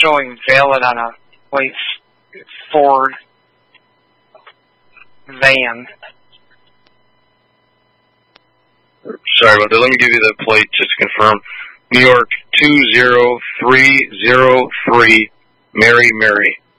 showing valid on a white Ford van. Sorry about that. Let me give you the plate just to confirm. New York 20303, Mary Mary.